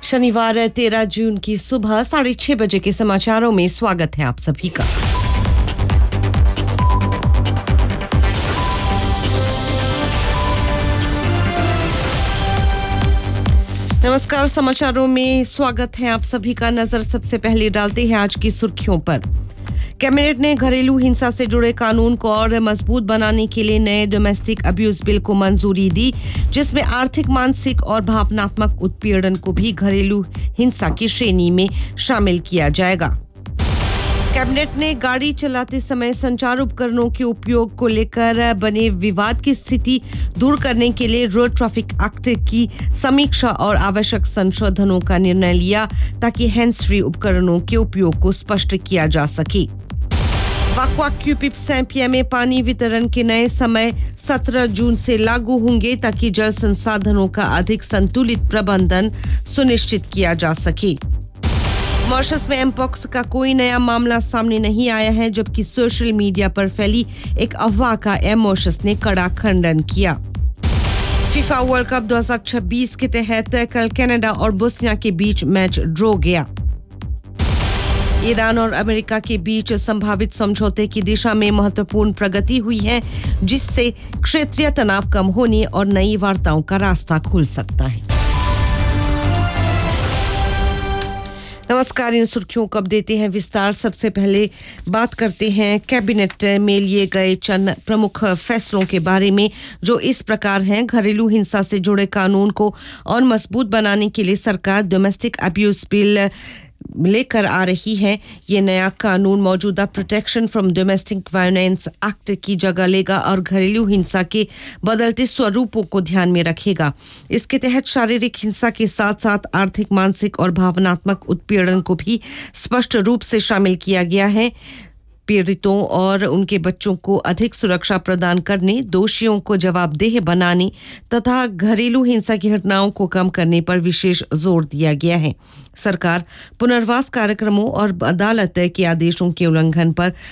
शनिवार 13 जून की सुबह 6:30 बजे के समाचारों में स्वागत है आप सभी का। नमस्कार, समाचारों में स्वागत है आप सभी का। नजर सबसे पहले डालते हैं आज की सुर्खियों पर। कैबिनेट ने घरेलू हिंसा से जुड़े कानून को और मजबूत बनाने के लिए नए डोमेस्टिक अब्यूज बिल को मंजूरी दी, जिसमें आर्थिक, मानसिक और भावनात्मक उत्पीड़न को भी घरेलू हिंसा की श्रेणी में शामिल किया जाएगा। कैबिनेट ने गाड़ी चलाते समय संचार उपकरणों के उपयोग को लेकर बने विवाद की स्थिति दूर करने के लिए रोड ट्रैफिक एक्ट की समीक्षा और आवश्यक संशोधनों का निर्णय लिया, ताकि हैंड्स फ्री उपकरणों के उपयोग को स्पष्ट किया जा सके। वाकवा क्यूपिप सैंपिया में पानी वितरण के नए समय 17 जून से लागू होंगे, ताकि जल संसाधनों का अधिक संतुलित प्रबंधन सुनिश्चित किया जा सके। मॉरिशस में एमपॉक्स का कोई नया मामला सामने नहीं आया है, जबकि सोशल मीडिया पर फैली एक अफवाह का एम मॉरिशस ने कड़ा खंडन किया। फीफा वर्ल्ड कप 2026 के तहत कल कनाडा और बोस्निया के बीच मैच ड्रॉ गया। ईरान और अमेरिका के बीच संभावित समझौते की दिशा में महत्वपूर्ण प्रगति हुई है, जिससे क्षेत्रीय तनाव कम होने और नई वार्ताओं का रास्ता खुल सकता है। नमस्कार, इन सुर्खियों को अब देते हैं विस्तार। सबसे पहले बात करते हैं कैबिनेट में लिए गए चंद प्रमुख फैसलों के बारे में, जो इस प्रकार हैं। घरेलू हिंसा से जुड़े कानून को और मजबूत बनाने के लिए सरकार डोमेस्टिक अब्यूज बिल लेकर आ रही है। ये नया कानून मौजूदा protection from domestic violence act की जगह लेगा और घरेलू हिंसा के बदलते स्वरूपों को ध्यान में रखेगा। इसके तहत शारीरिक हिंसा के साथ साथ आर्थिक, मानसिक और भावनात्मक उत्पीड़न को भी स्पष्ट रूप से शामिल किया गया है। पीड़ितों और उनके बच्चों को अधिक सुरक्षा प्रदान करने, दोषियों को जवाबदेह बनाने तथा घरेलू हिंसा की घटनाओं को कम करने पर विशेष जोर दिया गया है। सरकार पुनर्वास कार्यक्रमों और अदालत के आदेशों के उल्लंघन पर